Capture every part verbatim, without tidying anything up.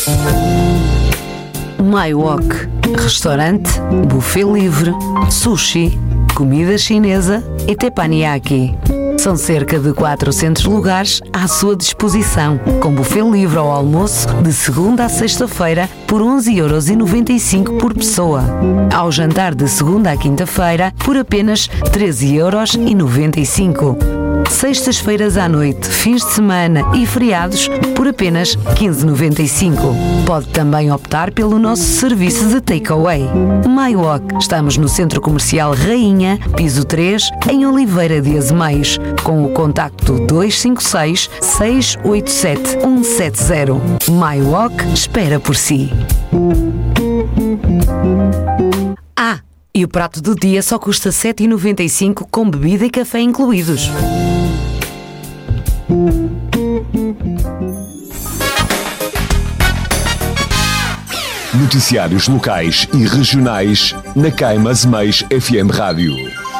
My Wok, restaurante, buffet livre, sushi, comida chinesa e teppanyaki. São cerca de quatrocentos lugares à sua disposição, com buffet livre ao almoço de segunda a sexta-feira por onze euros e noventa e cinco por pessoa. Ao jantar de segunda à quinta-feira por apenas treze euros e noventa e cinco. Sextas-feiras à noite, fins de semana e feriados por apenas quinze euros e noventa e cinco. Pode também optar pelo nosso serviço de takeaway. My Wok. Estamos no Centro Comercial Rainha, piso três, em Oliveira de Azemeios, com o contacto dois cinco seis, seis oito sete, um sete zero. My Wok espera por si. Ah, e o prato do dia só custa sete euros e noventa e cinco com bebida e café incluídos. Noticiários locais e regionais na Caima Azemeios F M Rádio.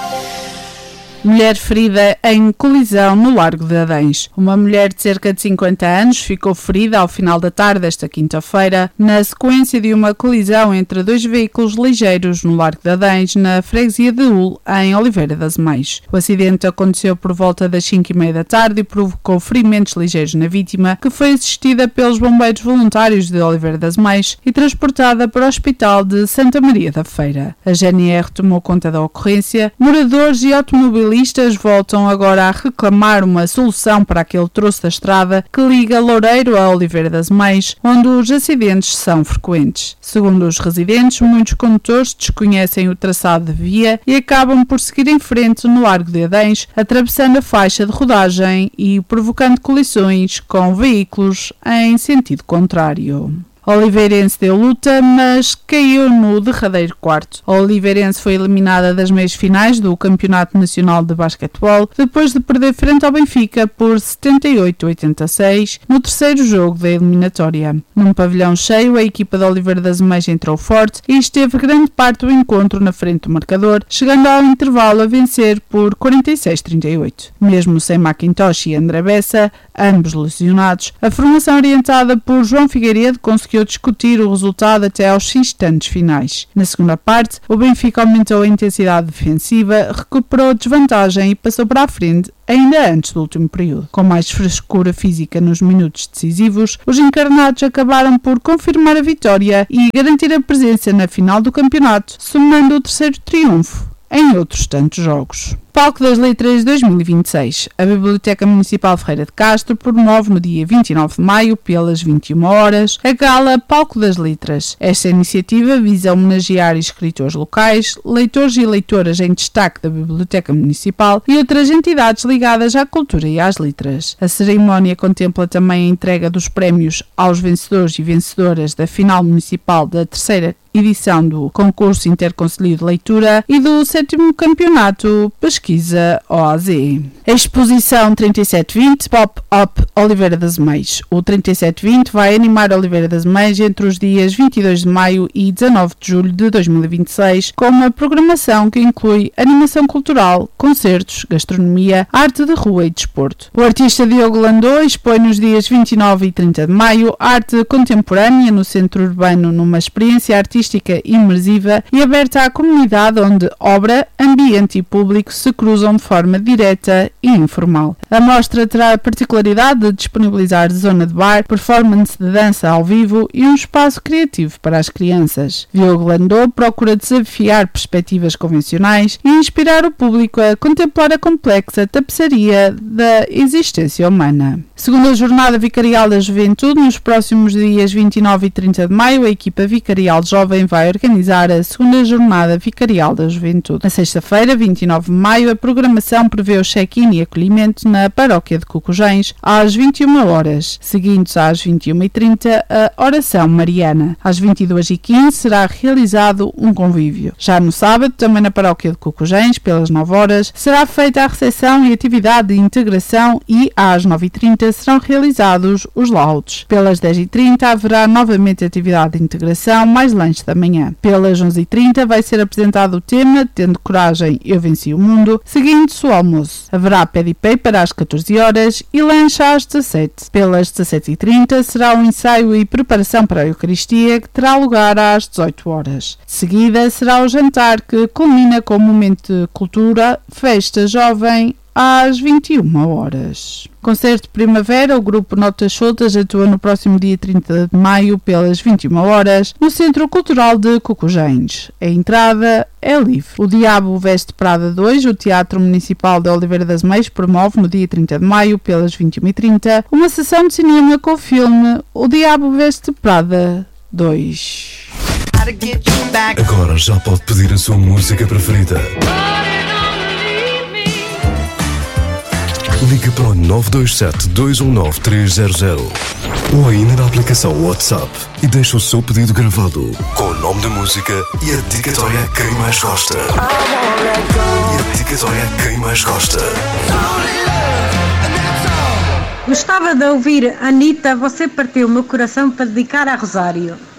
Mulher ferida em colisão no Largo de Adens. Uma mulher de cerca de cinquenta anos ficou ferida ao final da tarde desta quinta-feira na sequência de uma colisão entre dois veículos ligeiros no Largo de Adens, na freguesia de Ul, em Oliveira de Azemeios. O acidente aconteceu por volta das cinco e meia da tarde e provocou ferimentos ligeiros na vítima, que foi assistida pelos bombeiros voluntários de Oliveira de Azemeios e transportada para o Hospital de Santa Maria da Feira. A G N R tomou conta da ocorrência. Moradores e automobilistas voltam agora a reclamar uma solução para aquele troço da estrada que liga Loureiro a Oliveira de Azemeios, onde os acidentes são frequentes. Segundo os residentes, muitos condutores desconhecem o traçado de via e acabam por seguir em frente no Largo de Adens, atravessando a faixa de rodagem e provocando colisões com veículos em sentido contrário. A Oliveirense deu luta, mas caiu no derradeiro quarto. A Oliveirense foi eliminada das meias finais do Campeonato Nacional de Basquetebol depois de perder frente ao Benfica por setenta e oito a oitenta e seis no terceiro jogo da eliminatória. Num pavilhão cheio, a equipa de Oliveira de Azemeios entrou forte e esteve grande parte do encontro na frente do marcador, chegando ao intervalo a vencer por quarenta e seis a trinta e oito. Mesmo sem Macintosh e André Bessa, ambos lesionados, a formação orientada por João Figueiredo conseguiu discutir o resultado até aos instantes finais. Na segunda parte, o Benfica aumentou a intensidade defensiva, recuperou a desvantagem e passou para a frente ainda antes do último período. Com mais frescura física nos minutos decisivos, os encarnados acabaram por confirmar a vitória e garantir a presença na final do campeonato, somando o terceiro triunfo em outros tantos jogos. Palco das Letras dois mil e vinte e seis. A Biblioteca Municipal de Ferreira de Castro promove no dia vinte e nove de maio, pelas vinte e uma horas, a gala Palco das Letras. Esta iniciativa visa homenagear escritores locais, leitores e leitoras em destaque da Biblioteca Municipal e outras entidades ligadas à cultura e às letras. A cerimónia contempla também a entrega dos prémios aos vencedores e vencedoras da final municipal da terceira edição do concurso interconcelho de leitura e do sétimo campeonato Pesquisa O A Z. A exposição trinta e sete vinte Pop-Up Oliveira de Azemeios. O trinta e sete vinte vai animar Oliveira de Azemeios entre os dias vinte e dois de maio e dezanove de julho de dois mil e vinte e seis, com uma programação que inclui animação cultural, concertos, gastronomia, arte de rua e desporto. O artista Diogo Landô expõe nos dias vinte e nove e trinta de maio arte contemporânea no centro urbano, numa experiência artística imersiva e aberta à comunidade, onde obra, ambiente e público se cruzam de forma direta e informal. A mostra terá a particularidade de disponibilizar zona de bar, performance de dança ao vivo e um espaço criativo para as crianças. Diogo Landô procura desafiar perspectivas convencionais e inspirar o público a contemplar a complexa tapeçaria da existência humana. Segundo a Jornada Vicarial da Juventude, nos próximos dias vinte e nove e trinta de maio, a equipa vicarial jovem vai organizar a segunda Jornada Vicarial da Juventude. Na sexta-feira, vinte e nove de maio, a programação prevê o check-in e acolhimento na paróquia de Cucujens às vinte e uma horas, seguindo-se às vinte e uma e trinta a oração mariana. Às vinte e duas e quinze será realizado um convívio. Já no sábado, também na paróquia de Cucujens, pelas nove horas, será feita a recepção e atividade de integração e às nove e trinta serão realizados os laudos. Pelas dez e trinta haverá novamente atividade de integração, mais lanche da manhã. Pelas onze e trinta vai ser apresentado o tema Tendo Coragem, Eu Venci o Mundo, seguindo-se o almoço. Haverá pé de pé para as às catorze horas e lanche às dezassete. Pelas dezassete e trinta será um ensaio e preparação para a Eucaristia que terá lugar às dezoito horas. De seguida será o jantar que culmina com o momento de cultura, festa jovem, às vinte e uma horas. Concerto de Primavera, o grupo Notas Soltas atua no próximo dia trinta de maio pelas vinte e uma horas no Centro Cultural de Cocujens. A entrada é livre. O Diabo Veste Prada dois, o Teatro Municipal de Oliveira das Meias, promove no dia trinta de maio pelas vinte e uma e trinta uma sessão de cinema com o filme O Diabo Veste Prada dois. Agora já pode pedir a sua música preferida. Ligue para o nove dois sete, dois um nove, três zero zero ou ainda na aplicação WhatsApp e deixe o seu pedido gravado com o nome da música e a dedicatória a quem mais gosta. E a dedicatória a quem mais gosta. Gostava de ouvir Anitta, Você Partiu o Meu Coração, para dedicar a Rosário.